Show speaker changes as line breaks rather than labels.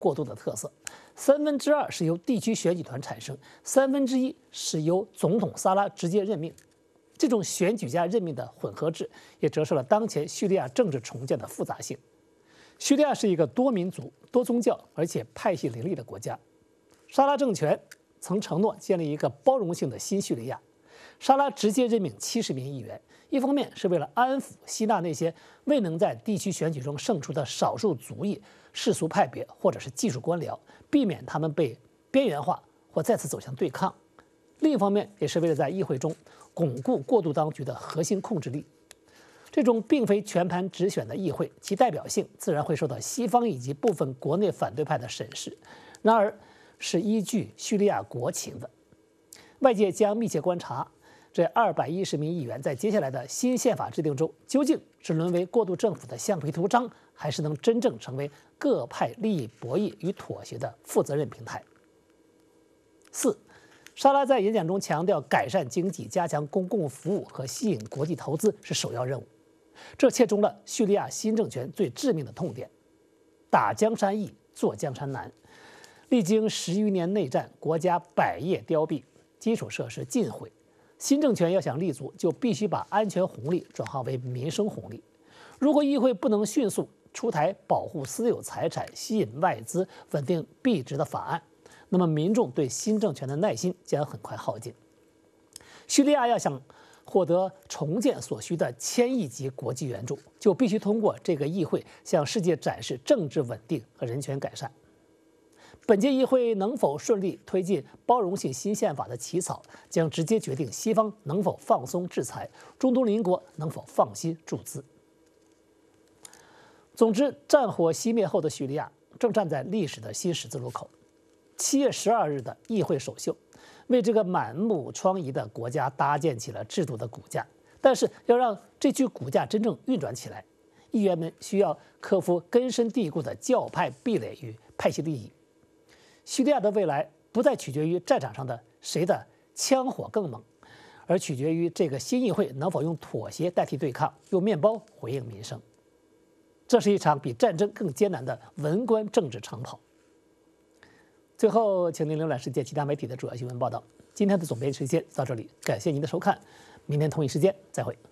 过渡的特色，2/3是由地区选举团产生，1/3是由总统萨拉直接任命。这种选举加任命的混合制，也折射了当前叙利亚政治重建的复杂性。叙利亚是一个多民族、多宗教而且派系林立的国家。沙拉政权曾承诺建立一个包容性的新叙利亚。沙拉直接任命70名议员，一方面是为了安抚、吸纳那些未能在地区选举中胜出的少数族裔、世俗派别或者是技术官僚，避免他们被边缘化或再次走向对抗；另一方面，也是为了在议会中巩固过渡当局的核心控制力。这种并非全盘直选的议会，其代表性自然会受到西方以及部分国内反对派的审视，然而是依据叙利亚国情的。外界将密切观察这210名议员在接下来的新宪法制定中，究竟是沦为过渡政府的橡皮图章，还是能真正成为各派利益博弈与妥协的负责任平台。4. 沙拉在演讲中强调，改善经济、加强公共服务和吸引国际投资是首要任务。这切中了叙利亚新政权最致命的痛点：打江山易，坐江山难。历经10余年内战，国家百业凋敝，基础设施尽毁。新政权要想立足，就必须把安全红利转化为民生红利。如果议会不能迅速出台保护私有财产、吸引外资、稳定币值的法案，那么民众对新政权的耐心将很快耗尽。叙利亚要想获得重建所需的1000亿级国际援助，就必须通过这个议会向世界展示政治稳定和人权改善。本届议会能否顺利推进包容性新宪法的起草，将直接决定西方能否放松制裁，中东邻国能否放心注资。总之，战火熄灭后的叙利亚正站在历史的新十字路口。7月12日的议会首秀，为这个满目疮痍的国家搭建起了制度的骨架。但是，要让这具骨架真正运转起来，议员们需要克服根深蒂固的教派壁垒与派系利益。叙利亚的未来不再取决于战场上的谁的枪火更猛，而取决于这个新议会能否用妥协代替对抗，用面包回应民生。这是一场比战争更艰难的文官政治长跑。最后，请您浏览世界其他媒体的主要新闻报道。今天的总编时间到这里，感谢您的收看，明天同一时间再会。